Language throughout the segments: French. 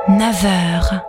9h.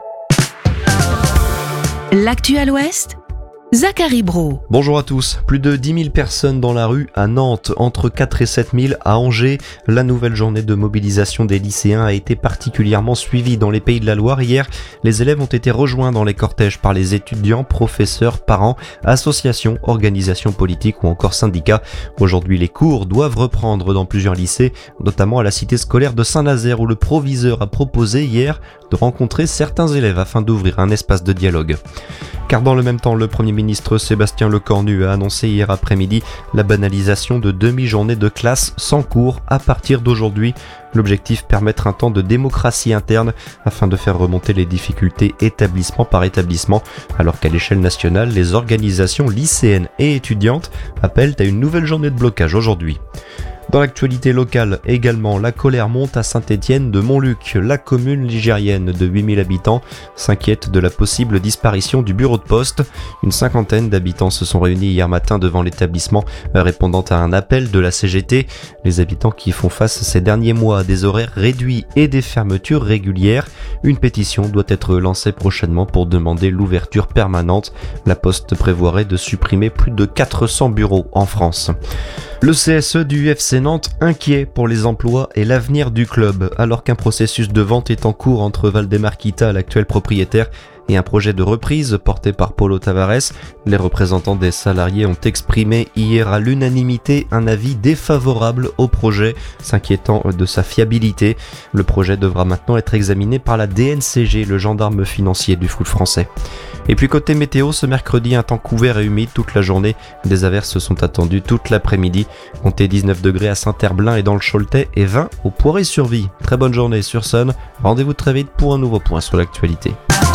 L'actu à l'Ouest, Zachary Brault. Bonjour à tous. Plus de 10 000 personnes dans la rue à Nantes, entre 4 et 7 000 à Angers. La nouvelle journée de mobilisation des lycéens a été particulièrement suivie dans les Pays de la Loire. Hier, les élèves ont été rejoints dans les cortèges par les étudiants, professeurs, parents, associations, organisations politiques ou encore syndicats. Aujourd'hui, les cours doivent reprendre dans plusieurs lycées, notamment à la cité scolaire de Saint-Nazaire où le proviseur a proposé hier de rencontrer certains élèves afin d'ouvrir un espace de dialogue. Car dans le même temps, le Premier ministre Sébastien Lecornu a annoncé hier après-midi la banalisation de demi-journées de classe sans cours à partir d'aujourd'hui. L'objectif, permettre un temps de démocratie interne afin de faire remonter les difficultés établissement par établissement, alors qu'à l'échelle nationale, les organisations lycéennes et étudiantes appellent à une nouvelle journée de blocage aujourd'hui. Dans l'actualité locale également, la colère monte à Saint-Étienne de Montluc. La commune ligérienne de 8000 habitants s'inquiète de la possible disparition du bureau de poste. Une cinquantaine d'habitants se sont réunis hier matin devant l'établissement, répondant à un appel de la CGT. Les habitants qui font face ces derniers mois à des horaires réduits et des fermetures régulières. Une pétition doit être lancée prochainement pour demander l'ouverture permanente. La Poste prévoirait de supprimer plus de 400 bureaux en France. Le CSE du FC Nantes inquiet pour les emplois et l'avenir du club, alors qu'un processus de vente est en cours entre Valdemarquita, l'actuel propriétaire, et un projet de reprise porté par Paulo Tavares. Les représentants des salariés ont exprimé hier à l'unanimité un avis défavorable au projet, s'inquiétant de sa fiabilité. Le projet devra maintenant être examiné par la DNCG, le gendarme financier du foot français. Et puis côté météo, ce mercredi, un temps couvert et humide toute la journée. Des averses sont attendues toute l'après-midi. Comptez 19 degrés à Saint-Herblain et dans le Choletais et 20 au Poiré-sur-Vie. Très bonne journée sur Sun. Rendez-vous très vite pour un nouveau point sur l'actualité.